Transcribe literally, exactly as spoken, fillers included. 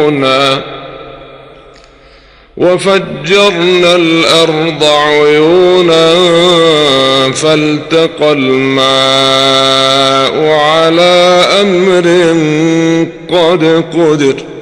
وفجرنا الأرض عيونا فالتقى الماء على أمر قد قدر